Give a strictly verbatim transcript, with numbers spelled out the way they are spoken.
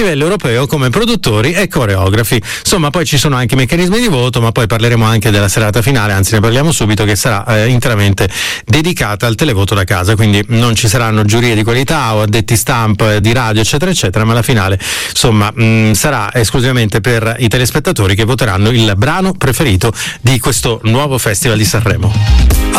livello europeo come produttori e coreografi. Insomma, poi ci sono anche i meccanismi di voto, ma poi parleremo anche della serata finale, anzi ne parliamo subito, che sarà eh, interamente dedicata al televoto da casa, quindi non ci saranno giurie di qualità o addetti stamp di radio eccetera eccetera, ma la finale insomma mh, sarà esclusivamente per i telespettatori che voteranno il brano preferito di questo nuovo Festival di Sanremo.